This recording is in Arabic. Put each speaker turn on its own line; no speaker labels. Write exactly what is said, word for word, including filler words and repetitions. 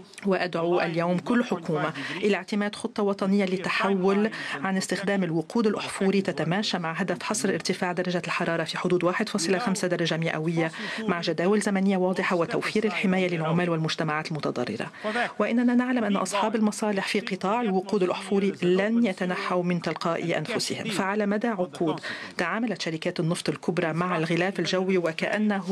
وأدعو اليوم كل حكومة إلى اعتماد خطة وطنية للتحول عن استخدام الوقود الأحفوري تتماشى مع هدف حصر ارتفاع درجة الحرارة في حدود واحد فاصلة خمسة درجة مئوية، مع جداول زمنية واضحة وتوفير الحماية للعمال والمجتمعات المتضررة. وإننا نعلم أن أصحاب المصالح في قطاع الوقود الأحفوري لن يتنحوا من تلقاء أنفسهم، فعلى مدى عقود تعاملت شركات النفط الكبرى مع الغلاف الجوي وكأنه